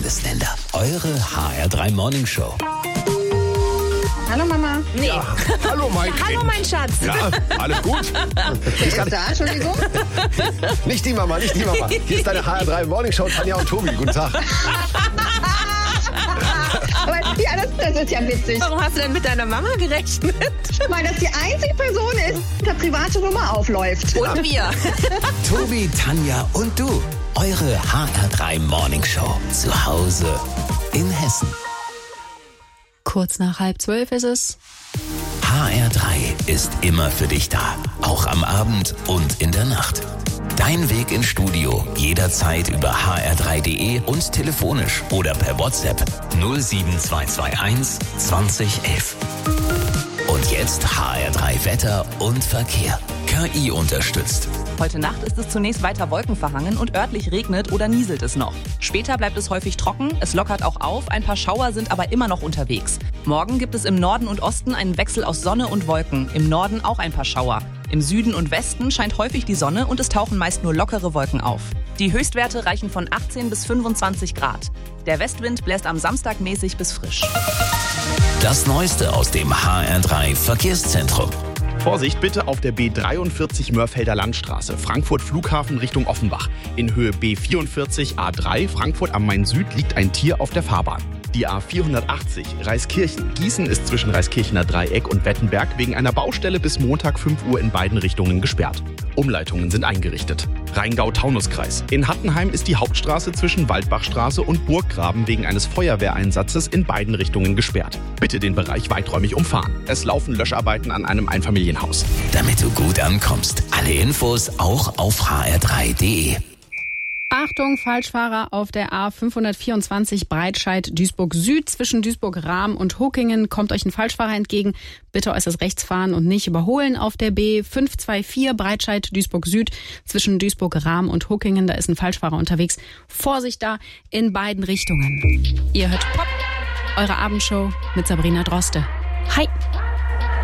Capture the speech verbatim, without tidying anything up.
Bundesländer. Eure H R drei Morning Show. Hallo Mama. Nee. Ja, hallo Mike. Hallo mein Schatz. Ja, alles gut? Wer ist da? Entschuldigung. Nicht die Mama, nicht die Mama. Hier ist deine H R drei Morning Show, Tanja und Tobi. Guten Tag. Aber ja, das, das ist ja witzig. Warum hast du denn mit deiner Mama gerechnet? Weil das die einzige Person ist, die der private Nummer aufläuft. Und wir. Tobi, Tanja und du. Eure H R drei Morning Show. Zu Hause in Hessen. Kurz nach halb zwölf ist es. H R drei ist immer für dich da. Auch am Abend und in der Nacht. Dein Weg ins Studio jederzeit über h r drei punkt d e und telefonisch oder per WhatsApp null sieben zwei zwei eins zwanzig elf. Und jetzt H R drei Wetter und Verkehr. K I unterstützt. Heute Nacht ist es zunächst weiter wolkenverhangen und örtlich regnet oder nieselt es noch. Später bleibt es häufig trocken, es lockert auch auf, ein paar Schauer sind aber immer noch unterwegs. Morgen gibt es im Norden und Osten einen Wechsel aus Sonne und Wolken, im Norden auch ein paar Schauer. Im Süden und Westen scheint häufig die Sonne und es tauchen meist nur lockere Wolken auf. Die Höchstwerte reichen von achtzehn bis fünfundzwanzig Grad. Der Westwind bläst am Samstag mäßig bis frisch. Das Neueste aus dem H R drei Verkehrszentrum. Vorsicht bitte auf der B dreiundvierzig Mörfelder Landstraße, Frankfurt Flughafen Richtung Offenbach. In Höhe B vierundvierzig A drei, Frankfurt am Main Süd, liegt ein Tier auf der Fahrbahn. Die A vierhundertachtzig Reiskirchen. Gießen ist zwischen Reiskirchener Dreieck und Wettenberg wegen einer Baustelle bis Montag fünf Uhr in beiden Richtungen gesperrt. Umleitungen sind eingerichtet. Rheingau-Taunus-Kreis. In Hattenheim ist die Hauptstraße zwischen Waldbachstraße und Burggraben wegen eines Feuerwehreinsatzes in beiden Richtungen gesperrt. Bitte den Bereich weiträumig umfahren. Es laufen Löscharbeiten an einem Einfamilienhaus. Damit du gut ankommst. Alle Infos auch auf h r drei punkt d e. Achtung, Falschfahrer auf der A fünfhundertvierundzwanzig Breitscheid-Duisburg Süd zwischen Duisburg-Rahm und Huckingen. Kommt euch ein Falschfahrer entgegen. Bitte äußerst rechts fahren und nicht überholen. Auf der B fünfhundertvierundzwanzig Breitscheid-Duisburg Süd zwischen Duisburg-Rahm und Huckingen. Da ist ein Falschfahrer unterwegs. Vorsicht da in beiden Richtungen. Ihr hört Pop, eure Abendshow mit Sabrina Droste. Hi!